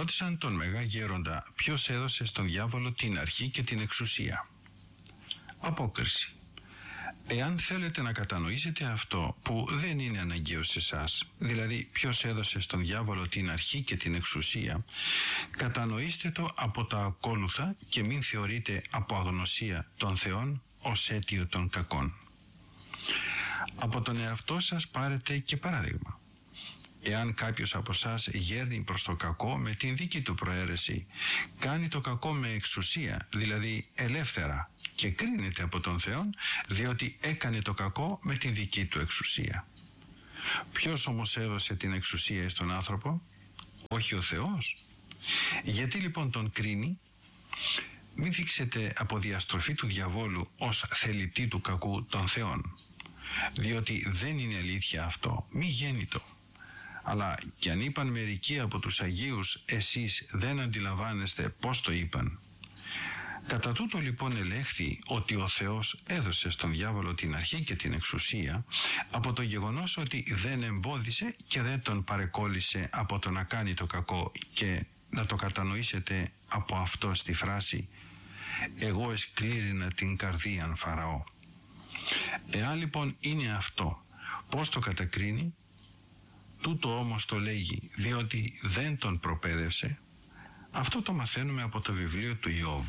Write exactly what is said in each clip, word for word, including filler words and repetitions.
ρώτησαν τον Μεγά Γέροντα ποιος έδωσε στον διάβολο την αρχή και την εξουσία. Απόκριση. Εάν θέλετε να κατανοήσετε αυτό που δεν είναι αναγκαίο σε εσάς, δηλαδή ποιος έδωσε στον διάβολο την αρχή και την εξουσία, κατανοήστε το από τα ακόλουθα και μην θεωρείτε από αγνωσία των θεών ως αίτιο των κακών. Από τον εαυτό σας πάρετε και παράδειγμα. Εάν κάποιος από εσάς γέρνει προς το κακό με την δική του προαίρεση, κάνει το κακό με εξουσία, δηλαδή ελεύθερα, και κρίνεται από τον Θεό διότι έκανε το κακό με την δική του εξουσία. Ποιος όμως έδωσε την εξουσία στον άνθρωπο? Όχι ο Θεός? Γιατί λοιπόν τον κρίνει? Μην δείξετε από διαστροφή του διαβόλου ως θελητή του κακού των Θεών, διότι δεν είναι αλήθεια αυτό, μη γέννητο. Αλλά κι αν είπαν μερικοί από τους Αγίους, εσείς δεν αντιλαμβάνεστε πώς το είπαν. Κατά τούτο λοιπόν ελέγχθη ότι ο Θεός έδωσε στον διάβολο την αρχή και την εξουσία από το γεγονός ότι δεν εμπόδισε και δεν τον παρεκόλλησε από το να κάνει το κακό, και να το κατανοήσετε από αυτό στη φράση «Εγώ εσκλήρινα την καρδίαν Φαραώ». Εάν λοιπόν είναι αυτό, πώς το κατακρίνει? Τούτο όμως το λέγει διότι δεν τον προπαίδευσε. Αυτό το μαθαίνουμε από το βιβλίο του Ιώβ.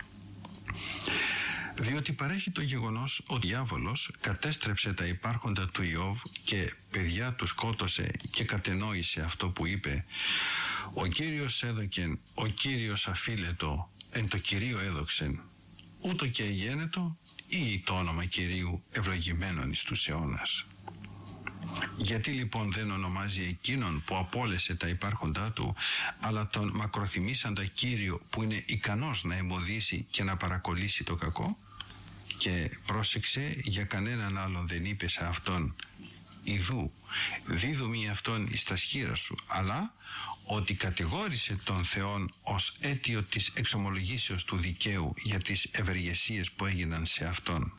Διότι παρέχει το γεγονός ότι ο διάβολος κατέστρεψε τα υπάρχοντα του Ιώβ και παιδιά του σκότωσε και κατενόησε αυτό που είπε «Ο Κύριος έδωκεν, ο Κύριος αφίλετο, εν το Κυρίο έδοξεν, ούτω και εγένετο ή το όνομα Κυρίου ευλογημένον εις τους αιώνας». Γιατί λοιπόν δεν ονομάζει εκείνον που απόλυσε τα υπάρχοντά του, αλλά τον μακροθυμήσαντα Κύριο που είναι ικανός να εμποδίσει και να παρακολύσει το κακό? Και πρόσεξε, για κανέναν άλλον δεν είπε σε αυτόν «Ιδού, δίδομη αυτόν εις τα σχήρα σου», αλλά ότι κατηγόρησε τον Θεόν ως αίτιο της εξομολογήσεως του δικαίου για τις ευεργεσίες που έγιναν σε αυτόν.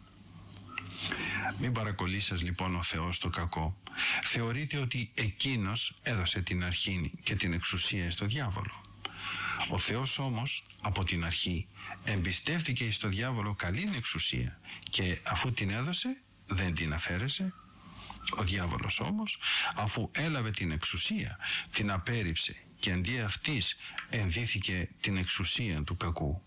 Μην παρακολύσας λοιπόν ο Θεός το κακό. Θεωρείτε ότι εκείνος έδωσε την αρχή και την εξουσία στο διάβολο. Ο Θεός όμως από την αρχή εμπιστεύτηκε στο διάβολο καλήν εξουσία και αφού την έδωσε δεν την αφαίρεσε. Ο διάβολος όμως, αφού έλαβε την εξουσία, την απέρριψε και αντί αυτής ενδύθηκε την εξουσία του κακού.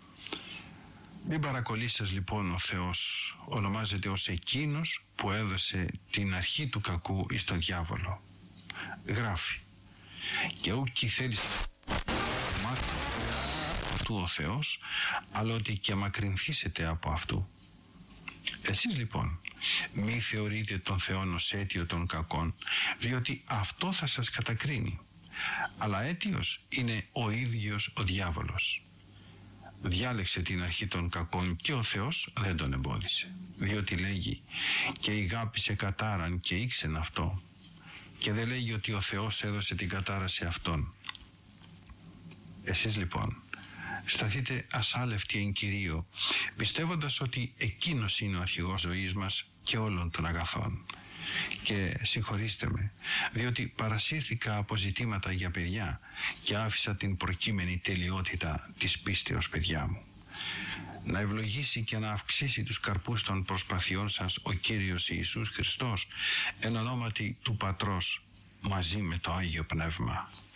Μην παρακολύσας λοιπόν ο Θεός ονομάζεται ως εκείνος που έδωσε την αρχή του κακού εις τον διάβολο. Γράφει «Και ούκη θέλεις μάθει αυτού ο Θεός, αλλά ότι και μακρυνθήσετε από αυτού». Εσείς λοιπόν μη θεωρείτε τον Θεό ως αίτιο των κακών, διότι αυτό θα σας κατακρίνει, αλλά αίτιος είναι ο ίδιος ο διάβολος. Διάλεξε την αρχή των κακών και ο Θεός δεν τον εμπόδισε, διότι λέγει «Και ηγάπησε κατάραν και ήξεν αυτό», και δεν λέγει ότι ο Θεός έδωσε την κατάρα σε αυτόν. Εσείς λοιπόν σταθείτε ασάλευτοι εν Κυρίω, πιστεύοντας ότι εκείνος είναι ο αρχηγός ζωής μας και όλων των αγαθών. Και συγχωρήστε με, διότι παρασύρθηκα από ζητήματα για παιδιά και άφησα την προκείμενη τελειότητα της πίστεως, παιδιά μου. Να ευλογήσει και να αυξήσει τους καρπούς των προσπαθειών σας ο Κύριος Ιησούς Χριστός, εν ονόματι του Πατρός μαζί με το Άγιο Πνεύμα.